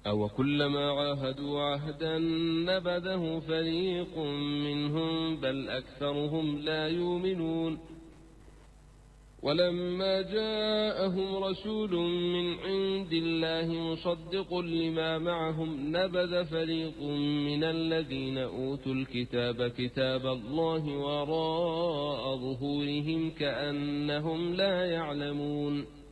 أو كلما عاهدوا عهدا نبذه فريق منهم بل أكثرهم لا يؤمنون ولما جاءهم رسول من عند الله مصدق لما معهم نبذ فريق من الذين أوتوا الكتاب كتاب الله وراء ظهورهم كأنهم لا يعلمون